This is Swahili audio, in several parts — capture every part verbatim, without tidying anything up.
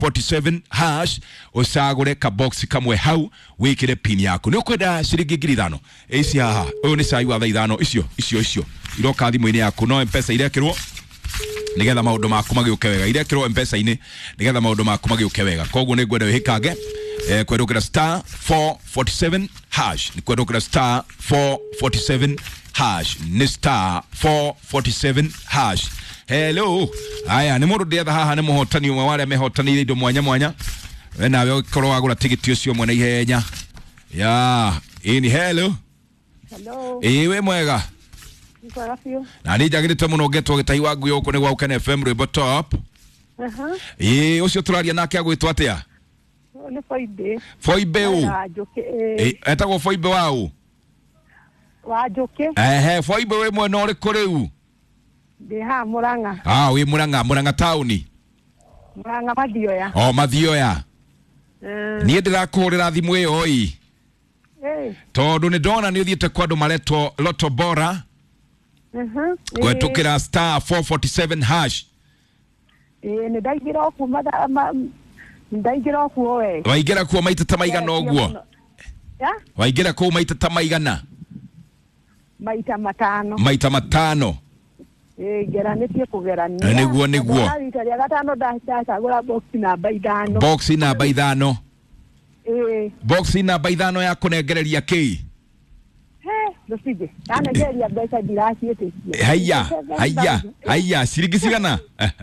forty-seven hash usagure ka box kamwe hau wikire pin yako. Ni ukwenda shilingi ngiri ithano. Isi haha. Uyu ni sai wa thaa ithano icio icio icio. Iroka thimu-ini yaku no M-Pesa irekirwo nigetha maundu maku magiuke wega. Irekirwo M-Pesa-ini nigetha maundu maku magiuke wega. Koguo ni ngwenda wihikange eh kwendukira star four forty-seven hash. Ni kwendukira star four forty-seven hash. Ni star four forty-seven hash. Hello. Aya ni mundu ndietha haha ni muhotani umwe wale mehotanire indo mwanya mwanya. We nawe ukorwo wagura tigiti ucio mwe na ihenya. Ya, ini hello. Hello. Ewe mwega. Niko afio. Na ni jagirite muno getwo gitai wangu yoko ni gwa Ukene F M Rwimbo Top. Aha. Eh, ucio turaria nake agwitwo atia? Ni Foibe. Foibe u. Wajoke. Eh, etagwo Foibe wau. Wajoke. Eh, Foibe we mwe no ri kuriu. De ha Muranga. Ah, we Muranga, Muranga tauni. Muranga Mathioya. Oh, Mathioya. Eh. Ni ndirakurira thimu iyo oi. Eh. Tondu ni ndona ni uthiete kwa andu maretwo Loto Bora. Aha. Gwetukira star four forty-seven hash. Eh, ni ndaigira oku mada ndaigira oku oe. Waigira kuo maita ta maigana oguo. Ya? Waigira kuo maita ta maigana. Maita matano. Maita matano. Eh, geranitie kugerania. Niguo niguo. Italia gatano da cagura box namba ithano. Box namba ithano. Eh. Box namba ithano ya kunengereria ki. Eh, ndosije. Ana geria mbeca ndiraciete. Haya, haya, haya, ciringi cigana?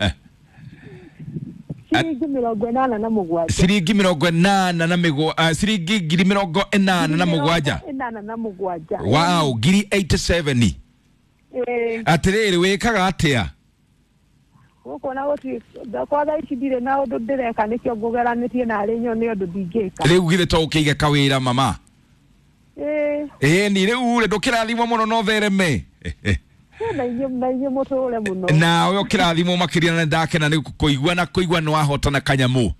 Ciringi mirongo inana na mugwanja. Ciringi mirongo inana na migo, ciringi ngiri mirongo inana na mugwanja. Inana na mugwanja. Wow, ngiri eighty-seven. Eh. Atiriri wikaga atia? Uko na goti kwa thaa ici ndire na undu ndireka nikio ngugeranitie na ari nyo ni undu ndingika. Riu githe to ukiige kawira mama. Eh. Eh, ni riu re ndukirathimwo muno no thereme. Na inye na inye muture muno. Na we ukirathimwo makiria na ndakena ni kuigua na kuigua no ahotana kanyamu.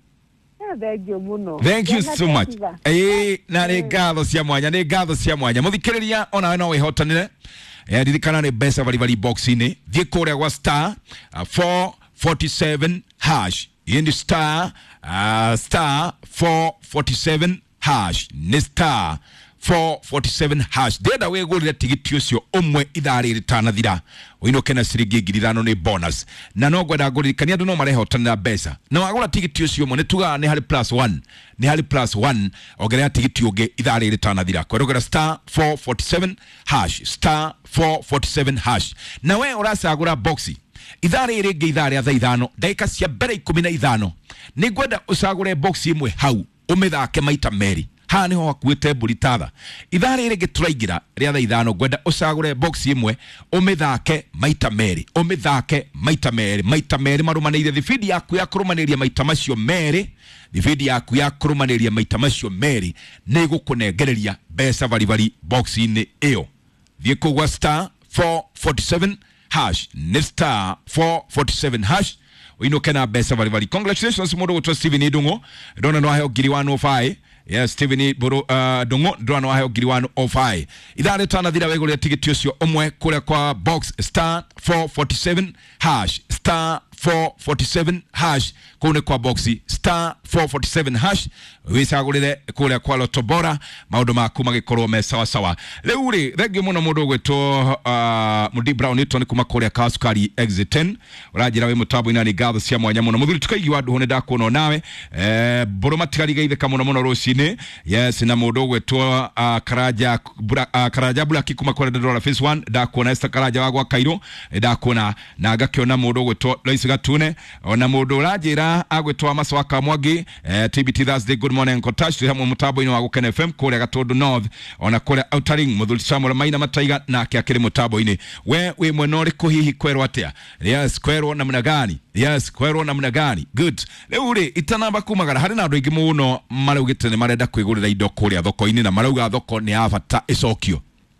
Thank you muno. Thank you so much. Eh, na ni ngatho cia mwanya, ni ngatho cia mwanya. Muthikiriria ona we no wihotanire. Eh, ririkana ni mbeca bari bari box-ini. Thie kuria gwa star uh, four forty-seven hash. In star uh, star four forty-seven hash. Ni star four forty-seven hash. Deda we gurire tigiti ucio umwe ithari ritanathira. Uinoke na ciringi ngiri ithano ni bonus. Na no gwenda nguririkania andu no marehotanira mbeca. Na wagura tigiti ucio umwe ni tuga ni hari plus one. Ni hari plus one ogerea tigiti ungi ithari ritanathira. Kwendogera star four forty-seven hash. Star four forty-seven hash. Na we uracagura boxi. Ithari ringi ithari atha ithano. Dakika cia mbere ikumi na ithano. Ni gwenda ucagure boxi imwe hau. Umithake maita meri. Ha niho hakuite mburi tatha. Ithari ringi turaigira ria tha ithano gwenda ucagure box imwe umithake maita meri. Umithake maita meri. Maita meri marumanĩire thibidi yaku ya kurumaniria maita macio meri. Thibidi yaku ya kurumaniria maita macio meri nĩ gũkũnengereria mbeca bari bari box-inĩ ĩyo. Thiĩ kũgwa star four forty-seven hash. Nĩ star four forty-seven hash. Uinoke na mbeca bari bari. Congratulations mũndũ gũtwo Steven Ndung'u. Ndona no aheo ngiri one oh five. Yes, Steven Buru uh, Ndung'u ndona no aheo ngiri one oh five. Ithare tanathira wegũrĩa tigiti ũcio ũmwe kũrĩa kwa box star four forty-seven hash. Star four forty-seven hash kune kwa boxi star four forty-seven hash wisagurire kule kwa Loto Bora maundu maku magikorwo me sawa sawa. Riu ri thengio muno mundu gwetwo uh, Mudi Brown ito ni kuma kule ka Sukari exit ten urajira we mutabo ina ni gatho cia mwanya muno muthuri tukaigi wandu hone ndakuno nawe eh boro matigariga ithe kamuno muno rucini. Yes, na mundu gwetwo uh, Karaja bura, uh, Karaja Bulaki kuma kule Dodora phase one ndakuona Esther Karaja wagwa Kairo ndakuona na gakiona mundu gwetwo Lois Gatune ona mundu urajira agwetwa Maswaka Mwangi eh, T B T Thursday good morning Kotash hamwe mutabo ino wa Ukene F M kule Gatundu North ona kule Outering muthuri Samuel Maina Mataiga na akiri mutabo ini we we mwenori kuhihi kwero atia. Yes, kwero namna gani? Yes, kwero namna gani? Good. Leo ri itanamba kumagara hari na andu ingi muno marugite ne marenda kwigurira indo kuria thoko ini na marauga thoko ni abata icokio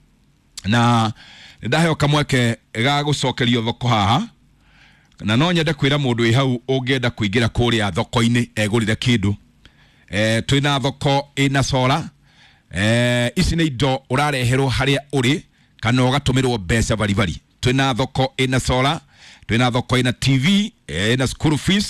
na ndaheo kamweke ga gucokerio thoko haha na no nyende kwira mundu wi hau ungenda kuingira kuria thoko-ini egurire kindu eh twina thoko ina sola eh ici ni indo urareherwo haria uri kana ugatumirwo mbeca bari bari. Twina thoko ina sola, twina thoko ina T V, ina school fees,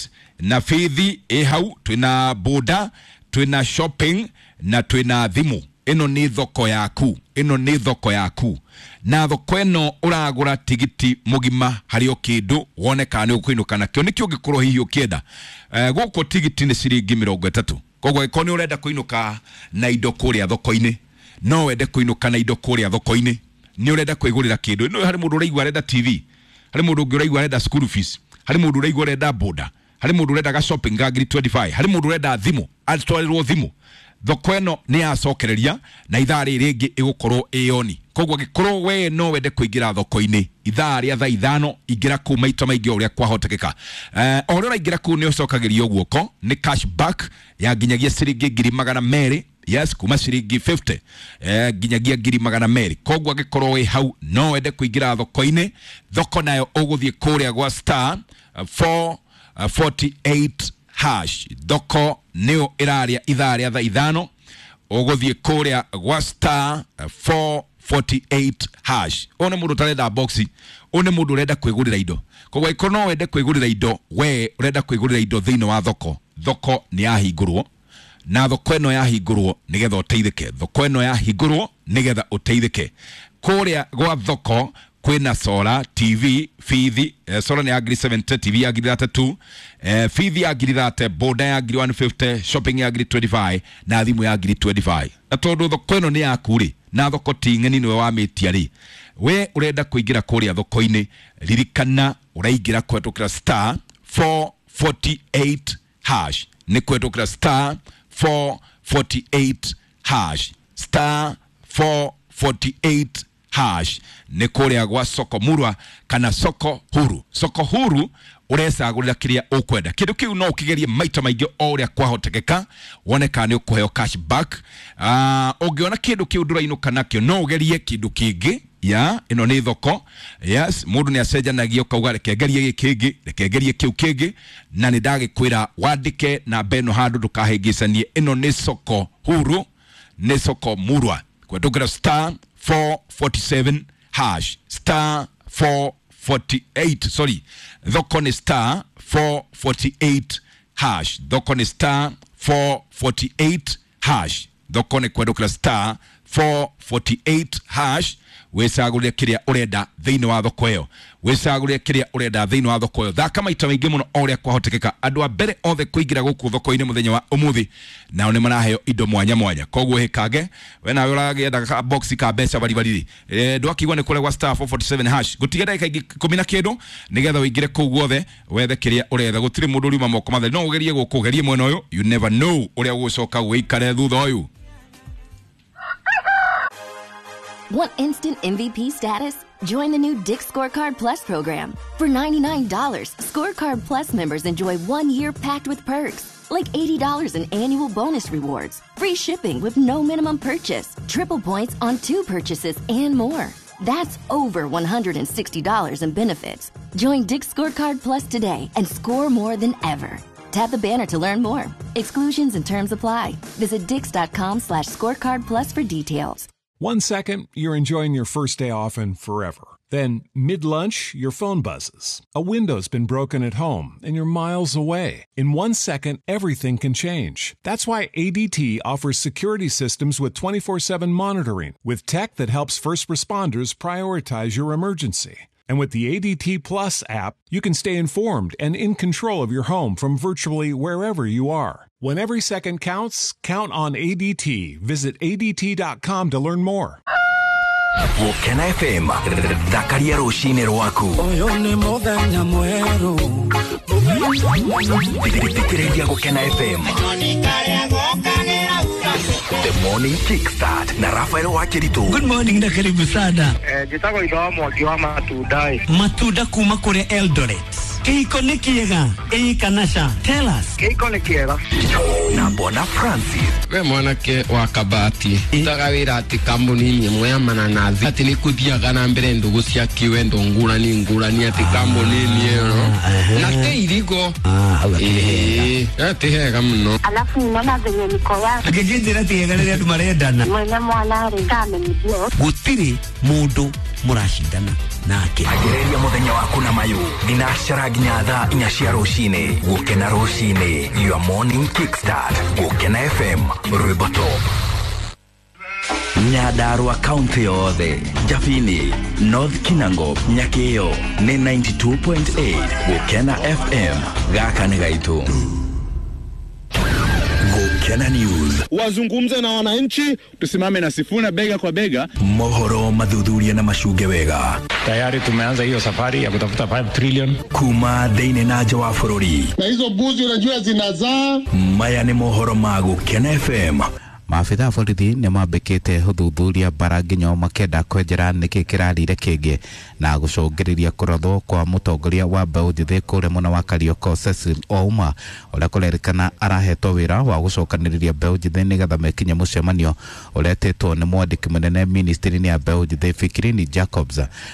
na fithi e hau twina boda twina shopping na twina thimu. Ino ni thoko yaku, ino ni thoko yaku. Na thoko eno uragura tigiti mugima hario kindu wone kana ukuinuka nakyo nikyo gikorwo hihi ukienda. Uh, goko tigiti ni ciringi mirongo itatu. Kogwo ikoni urenda kuinuka na indo kuria thoko-ini, no wende kuinuka na indo kuria thoko-ini, ni urenda kwigurira kindu. No hari mundu uraigwa arenda T V, hari mundu ungi uraigwa arenda school fees, hari mundu uraigwa arenda boda, hari mundu urenda ga shopping ga ngiri twenty-five, hari mundu urenda thimu atwarirwo thimu. Thoko eno ni yacokereria na ithaa ringi igukorwo ioni. Kogwo gikorwo we no wende kuingira thoko-ini ithaa ria thaa ithano ingira ku maita maingi uria kwahotekeka. Eh uh, ora ingira ku ni ucokagirio guoko ni cashback ya ginyagia ciringi ngiri magana meri. Yes, kuma ciringi fifty eh ginyagia ngiri magana meri. Kogwo gikorwo we hau no wende kuingira thoko-ini, thoko nayo uguthie kuria gwa star uh, four forty-eight hash. Thoko neo iraria ithaa ria thaa ithano uguthie kuria gwa star uh, four forty-eight hash. One mundu tarenda boxi, one mundu urenda kwigurira indo. Kogwo ikono wende kwigurira indo, we urenda kwigurira indo thiini wa thoko. Thoko ni yahingurwo na thoko eno yahingurwo nigetha uteithike. Thoko eno yahingurwo nigetha uteithike. Kuria gwa thoko kwina sola, T V, fithi, eh, sola ni ya ngiri seventy, T V ya ngiri thirty-two, eh, fithi ya ngiri thirty, boda ya ngiri one fifty, shopping ya ngiri twenty-five, na thimu ya ngiri twenty-five. Na tondu thoko eno ni yaku ri, na thoko ting'eni niwe wamitia ri, we urenda kuingira kuria thoko-ini, ririkana uraingira kwetukira star four forty-eight hash. Ni kwetukira star four forty-eight hash, star four forty-eight hash. Ni kuria gwa soko murwa kana soko huru. Soko huru urecagurira kiria ukwenda. Kindu kiu no ukigerie maita maingi o uria kwahotekeka, wone kana ukuheo cashback. Ah uh, ungiona kindu kiu ndurainuka nakyo no ugerie kindu kingi. Ya ino ni thoko. Yes, mundu ni acenjanagia ukauga reke ngerie gikingi, reke ngerie kiu kingi, na ni ndagikwira wandike na beno handu ndukahingicanie. Ino ni soko huru, ni soko murwa. Kwetukira star four forty-seven hash, star four forty-eight, sorry, thoko ni star four forty-eight hash, thoko ni star four forty-eight hash, thoko ni kwetukira star four forty-eight hash. Wecagurire kiria urenda thiini wa thoko iyo, wecagurire kiria urenda thiini wa thoko iyo. Thaka maita maingi muno uria kwahotekeka. Andu a mbere othe kuingira guku thoko-ini muthenya wa umuthi nao ni maraheo indo mwanya mwanya. Kogwo hikange we nawe uragienda ka box ka beca bari bari eh ndwakigwa ni kuregwa star four forty-seven hash. Gutige ndagika ikumi na kindu nigetha uingire ku guothe wethe kiria uretha. Gutire mundu riuma moko matheri no ugerie guku gerie mwena uyu, you never know uria gucoka wikare thutha uyu. Want instant M V P status? Join the new Dick's Scorecard Plus program. For ninety-nine dollars, Scorecard Plus members enjoy one year packed with perks, like eighty dollars in annual bonus rewards, free shipping with no minimum purchase, triple points on two purchases, and more. That's over one hundred sixty dollars in benefits. Join Dick's Scorecard Plus today and score more than ever. Tap the banner to learn more. Exclusions and terms apply. Visit dix.com slash scorecard plus for details. One second, you're enjoying your first day off and forever. Then, mid-lunch, your phone buzzes. A window's been broken at home and you're miles away. In one second, everything can change. That's why A D T offers security systems with twenty-four seven monitoring, with tech that helps first responders prioritize your emergency. And with the A D T Plus app, you can stay informed and in control of your home from virtually wherever you are. When every second counts, count on A D T. Visit A D T dot com to learn more. Gukena F M, Dakaria Roshine Rwaku. Oyo ni muthenya mweru. Thikiriria Gukena F M. The Morning Kickstart na Rafael Wakiritu. Good morning na karibu sana. Eh, jitako idawa mwaki wa matudai. Matuda kuma kure Eldoret. Keiko nikiega, Eika Nasha. Tell us. Keiko nikiega. Na Bona Francis. We mwanake wa Kabati. Utagawira ati kambuni ni mwe mananazi. Ati ni kuthiaga na mbere ndugu cia kiwendo ngurani ngurani ati kambuni ni ero. Na te irigo. Ah, hawa eh, ati hega mno. Alafu ninaona venye niko yako. Akijindira tiega rĩrĩa tumarendana. Mwana mwana ari kame mdio. Gutiri mundu murashindana nake agereria muthenya waku na mayu thinacara nginya thaa inya cia rucini gukena rucini your morning kickstart gukena F M rwimbo top Nyandarua County yothe Jafini North Kinango Nyakeo ni ninety-two point eight gukena F M gaka ni gaitu Gukena News wazungumze na wananchi tusimame na Sifuna bega kwa bega mohoro madhudhuria na mashuge wega tayari tumeanza hiyo safari ya kutafuta five trillion kuma deine na jawa furori na hizo buzi unajua zinazaa maya ni mohoro ma Gukena F M Maafitha borithi ni mambikite huthuthuria baranginyo makenda kwenjera niki kirarire kingi na gucungiriria kurothwo kwa mutongoria wa mbeũ njithi kure muna wa Karioko Cecil Ouma uria kurerekana arahetwo wira wa gucokaniriria mbeũ njithi nigetha mekinye mucemanio uretitwo ni mwandiki munene ministry-ini ya mbeũ njithi Fikirini Jacobs